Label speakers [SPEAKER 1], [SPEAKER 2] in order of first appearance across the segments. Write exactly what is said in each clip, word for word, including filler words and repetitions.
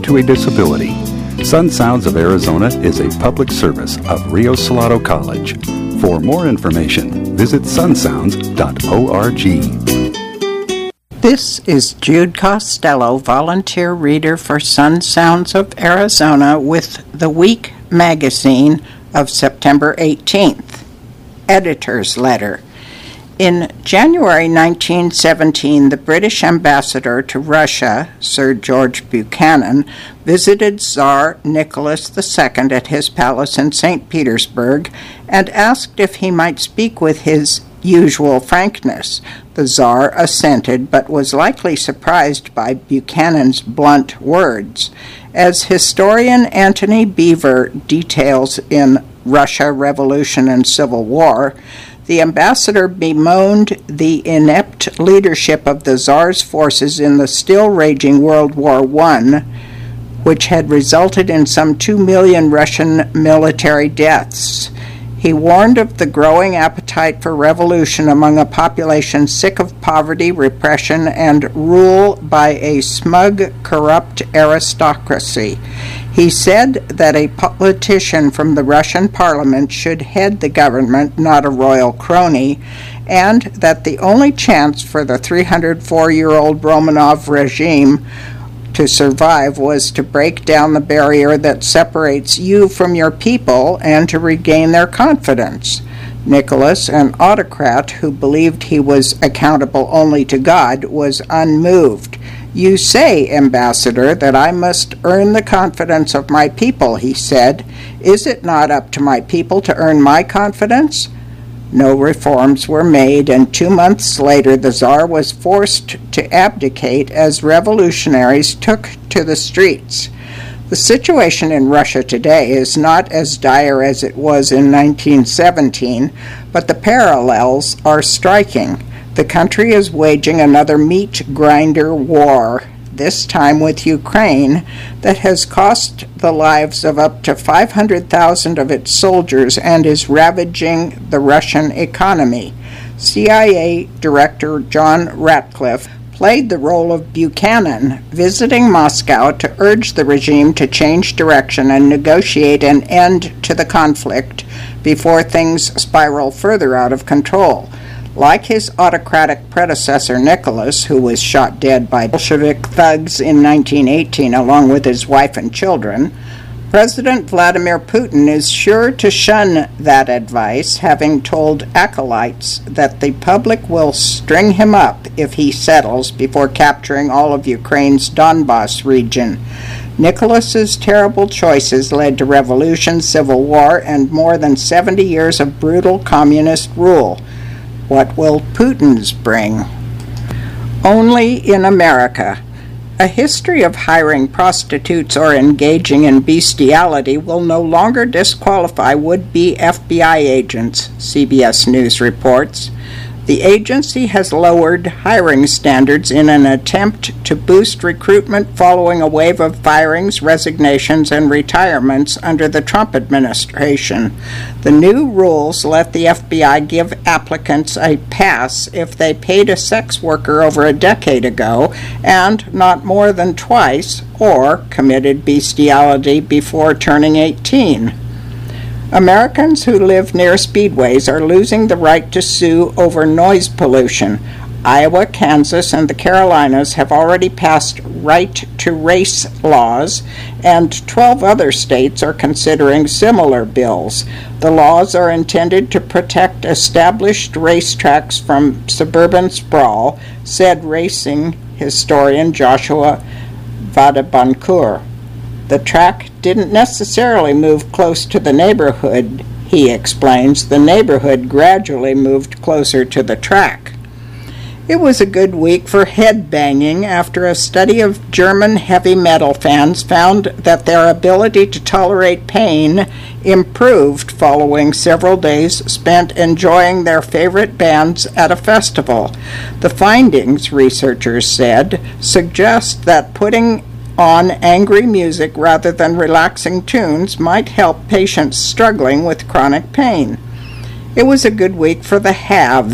[SPEAKER 1] to a disability. Sun Sounds of Arizona is a public service of Rio Salado College. For more information, visit sun sounds dot org.
[SPEAKER 2] This is Jude Costello, volunteer reader for Sun Sounds of Arizona with The Week magazine of September eighteenth. Editor's Letter. In January nineteen seventeen, the British ambassador to Russia, Sir George Buchanan, visited Tsar Nicholas the Second at his palace in Saint Petersburg and asked if he might speak with his usual frankness. The Tsar assented, but was likely surprised by Buchanan's blunt words. As historian Antony Beevor details in Russia, Revolution and Civil War, the ambassador bemoaned the inept leadership of the Tsar's forces in the still-raging World War One, which had resulted in some two million Russian military deaths. He warned of the growing appetite for revolution among a population sick of poverty, repression, and rule by a smug, corrupt aristocracy. He said that a politician from the Russian parliament should head the government, not a royal crony, and that the only chance for the three hundred four-year-old Romanov regime to survive was to break down the barrier that separates you from your people and to regain their confidence. Nicholas, an autocrat who believed he was accountable only to God, was unmoved. "You say, Ambassador, that I must earn the confidence of my people," he said. "Is it not up to my people to earn my confidence?" No reforms were made, and two months later the Tsar was forced to abdicate as revolutionaries took to the streets. The situation in Russia today is not as dire as it was in nineteen seventeen, but the parallels are striking. The country is waging another meat grinder war, this time with Ukraine, that has cost the lives of up to five hundred thousand of its soldiers and is ravaging the Russian economy. C I A Director John Ratcliffe played the role of Buchanan, visiting Moscow to urge the regime to change direction and negotiate an end to the conflict before things spiral further out of control. Like his autocratic predecessor Nicholas, who was shot dead by Bolshevik thugs in nineteen eighteen along with his wife and children, President Vladimir Putin is sure to shun that advice, having told acolytes that the public will string him up if he settles before capturing all of Ukraine's Donbas region. Nicholas's terrible choices led to revolution, civil war, and more than seventy years of brutal communist rule. What will Putin's bring? Only in America. A history of hiring prostitutes or engaging in bestiality will no longer disqualify would-be F B I agents, C B S News reports. The agency has lowered hiring standards in an attempt to boost recruitment following a wave of firings, resignations, and retirements under the Trump administration. The new rules let the F B I give applicants a pass if they paid a sex worker over a decade ago and not more than twice, or committed bestiality before turning eighteen. Americans who live near speedways are losing the right to sue over noise pollution. Iowa, Kansas, and the Carolinas have already passed right-to-race laws, and twelve other states are considering similar bills. The laws are intended to protect established racetracks from suburban sprawl, said racing historian Joshua Vadabankur. The track didn't necessarily move close to the neighborhood, he explains. The neighborhood gradually moved closer to the track. It was a good week for headbanging after a study of German heavy metal fans found that their ability to tolerate pain improved following several days spent enjoying their favorite bands at a festival. The findings, researchers said, suggest that putting on angry music rather than relaxing tunes might help patients struggling with chronic pain. It was a good week for the haves.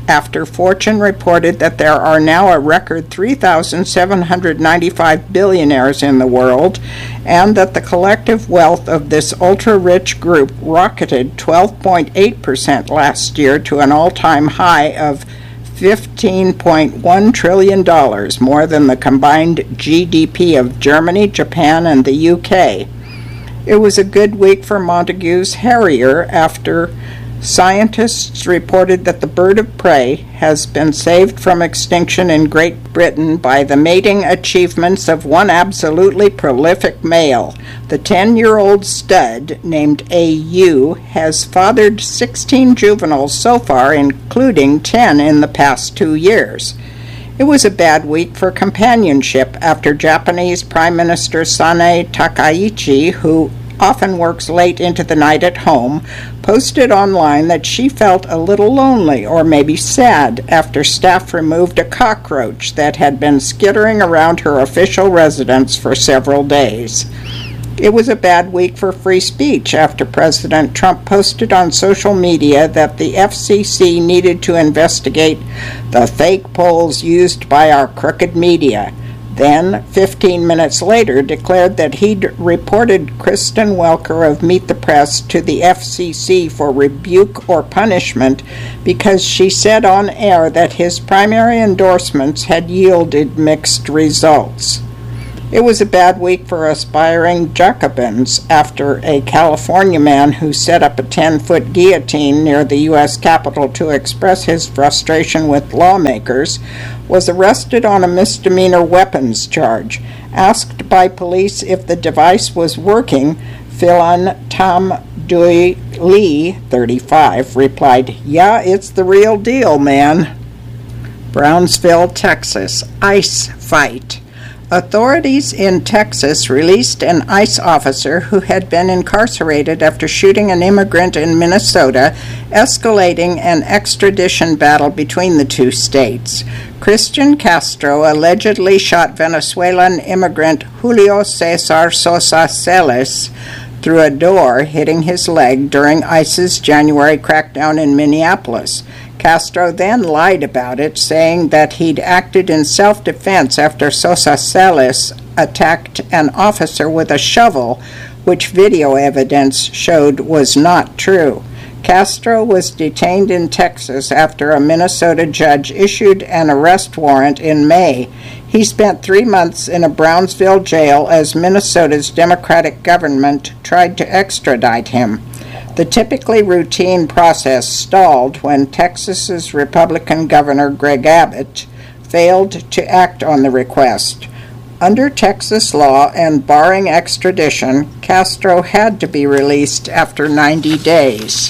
[SPEAKER 2] after Fortune reported that there are now a record three thousand seven hundred ninety-five billionaires in the world, and that the collective wealth of this ultra-rich group rocketed twelve point eight percent last year to an all-time high of fifteen point one trillion dollars, more than the combined G D P of Germany, Japan, and the U K. It was a good week for Montagu's Harrier after scientists reported that the bird of prey has been saved from extinction in Great Britain by the mating achievements of one absolutely prolific male. The ten-year-old stud, named A U, has fathered sixteen juveniles so far, including ten in the past two years. It was a bad week for companionship after Japanese Prime Minister Sanae Takaichi, who often works late into the night at home, posted online that she felt a little lonely or maybe sad after staff removed a cockroach that had been skittering around her official residence for several days. It was a bad week for free speech after President Trump posted on social media that the F C C needed to investigate the fake polls used by our crooked media. Then, fifteen minutes later, declared that he'd reported Kristen Welker of Meet the Press to the F C C for rebuke or punishment because she said on air that his primary endorsements had yielded mixed results. It was a bad week for aspiring Jacobins after a California man who set up a ten-foot guillotine near the U S Capitol to express his frustration with lawmakers was arrested on a misdemeanor weapons charge. Asked by police if the device was working, Philan Tam Dui Lee, thirty-five, replied, "Yeah, it's the real deal, man." Brownsville, Texas. ICE fight. Authorities in Texas released an ICE officer who had been incarcerated after shooting an immigrant in Minnesota, escalating an extradition battle between the two states. Christian Castro allegedly shot Venezuelan immigrant Julio Cesar Sosa Celis through a door, hitting his leg during ICE's January crackdown in Minneapolis. Castro then lied about it, saying that he'd acted in self-defense after Sosa Celis attacked an officer with a shovel, which video evidence showed was not true. Castro was detained in Texas after a Minnesota judge issued an arrest warrant in May. He spent three months in a Brownsville jail as Minnesota's Democratic government tried to extradite him. The typically routine process stalled when Texas's Republican Governor Greg Abbott failed to act on the request. Under Texas law and barring extradition, Castro had to be released after ninety days.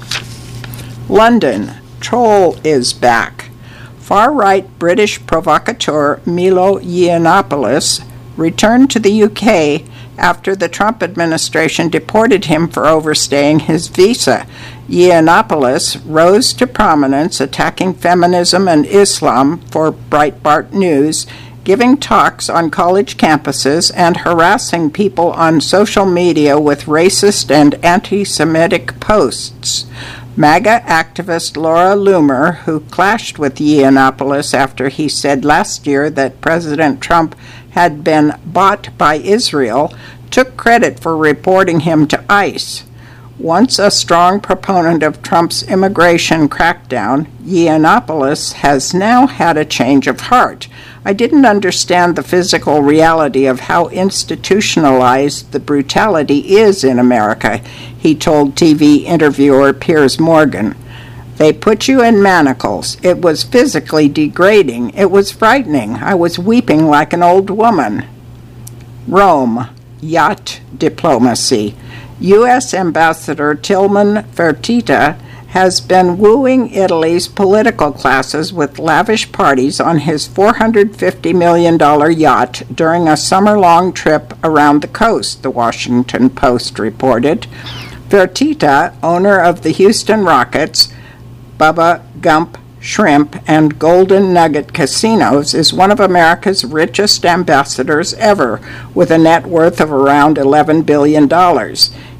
[SPEAKER 2] London. Troll is back. Far-right British provocateur Milo Yiannopoulos returned to the U K after the Trump administration deported him for overstaying his visa. Yiannopoulos rose to prominence attacking feminism and Islam for Breitbart News, giving talks on college campuses and harassing people on social media with racist and anti-Semitic posts. MAGA activist Laura Loomer, who clashed with Yiannopoulos after he said last year that President Trump had been bought by Israel, took credit for reporting him to ICE. Once a strong proponent of Trump's immigration crackdown, Yiannopoulos has now had a change of heart. "I didn't understand the physical reality of how institutionalized the brutality is in America," he told T V interviewer Piers Morgan. "They put you in manacles. It was physically degrading. It was frightening. I was weeping like an old woman." Rome. Yacht diplomacy. U S Ambassador Tilman Fertitta has been wooing Italy's political classes with lavish parties on his four hundred fifty million dollars yacht during a summer-long trip around the coast, the Washington Post reported. Fertitta, owner of the Houston Rockets, Bubba Gump Shrimp, and Golden Nugget Casinos, is one of America's richest ambassadors ever, with a net worth of around eleven billion dollars.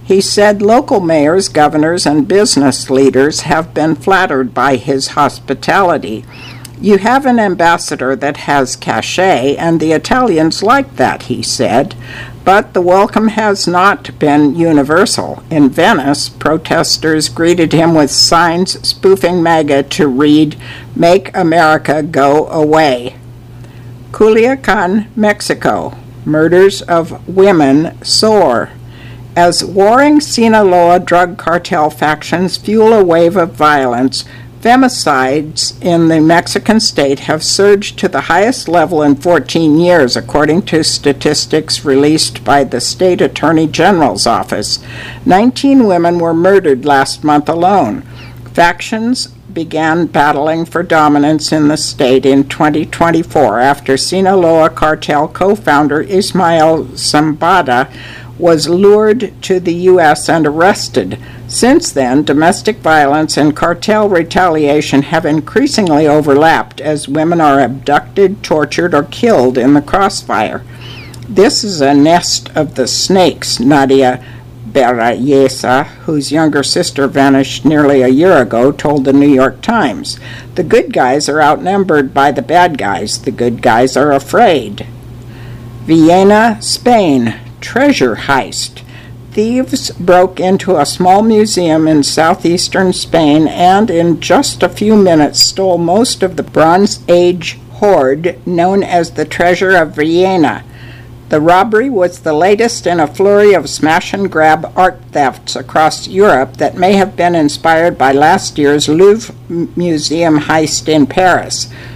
[SPEAKER 2] He said local mayors, governors, and business leaders have been flattered by his hospitality. You have an ambassador that has cachet, and the Italians like that, he said. But the welcome has not been universal. In Venice, protesters greeted him with signs spoofing MAGA to read, "Make America Go Away." Culiacan, Mexico. Murders of women soar. As warring Sinaloa drug cartel factions fuel a wave of violence, femicides in the Mexican state have surged to the highest level in fourteen years, according to statistics released by the State Attorney General's office. nineteen women were murdered last month alone. Factions began battling for dominance in the state in twenty twenty-four after Sinaloa cartel co-founder Ismael Zambada was lured to the U S and arrested. Since then, domestic violence and cartel retaliation have increasingly overlapped as women are abducted, tortured, or killed in the crossfire. This is a nest of the snakes, Nadia Berrayesa, whose younger sister vanished nearly a year ago, told the New York Times. The good guys are outnumbered by the bad guys. The good guys are afraid. Vienna, Spain. Treasure heist. Thieves broke into a small museum in southeastern Spain and in just a few minutes stole most of the Bronze Age hoard known as the Treasure of Vienna. The robbery was the latest in a flurry of smash-and-grab art thefts across Europe that may have been inspired by last year's Louvre Museum heist in Paris.